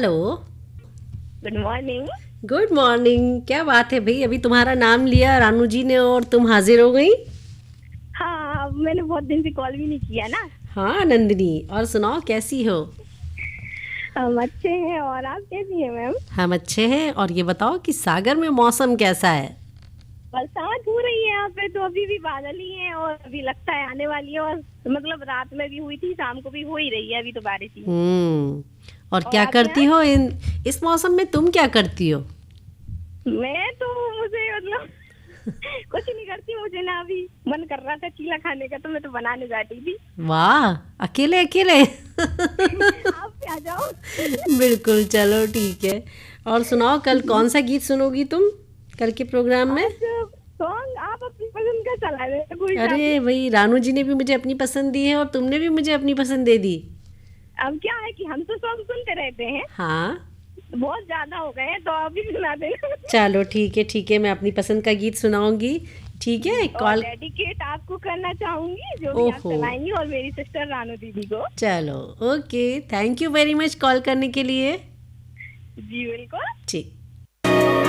Hello. Good morning. Good morning. क्या बात है भाई, अभी तुम्हारा नाम लिया रानू जी ने और तुम हाजिर हो गई। हाँ, मैंने बहुत दिन से कॉल भी नहीं किया ना। हाँ नंदिनी, और सुनाओ कैसी हो। हम अच्छे हैं, और आप कैसी हैं मैम? हम अच्छे हैं। और ये बताओ कि सागर में मौसम कैसा है। बरसात हो रही है यहाँ पे, तो अभी भी बादल ही है और अभी लगता है आने वाली है। और मतलब रात में भी हुई थी, शाम को भी हो ही रही है अभी तो बारिश ही। और और क्या आपके करती यहाँ? हो इस मौसम में, तुम क्या करती हो। मैं तो मुझे मतलब कुछ नहीं करती। मुझे ना अभी मन कर रहा था चीला खाने का, तो मैं तो बनाने जाती थी। वाह, अकेले अकेले। आप भी आ जाओ। बिल्कुल, चलो ठीक है। और सुनाओ, कल कौन सा गीत सुनोगी तुम कल के प्रोग्राम में। आज सॉन्ग आप अपनी पसंद का चला रहे कोई सा भी। अरे भाई, रानू जी ने भी मुझे अपनी पसंद दी है और तुमने भी मुझे अपनी पसंद दे दी। अब क्या है कि हम तो सॉन्ग सुनते रहते हैं, हाँ, बहुत ज्यादा हो गए हैं, तो आप भी सुना देना। चलो ठीक है ठीक है, मैं अपनी पसंद का गीत सुनाऊंगी। ठीक है, और कॉल। डेडिकेट आपको करना चाहूंगी, जो भी आप ओहो, चलाएंगी, और मेरी सिस्टर रानू दीदी को। चलो okay, thank you very much call करने के लिए। जी बिल्कुल। ठीक।